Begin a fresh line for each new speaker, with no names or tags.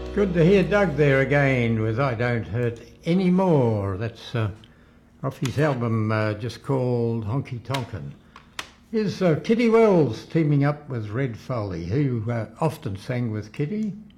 Good to hear Doug there again with I Don't Hurt Anymore. That's off his album just called Honky Tonkin. Here's Kitty Wells teaming up with Red Foley, who often sang with Kitty.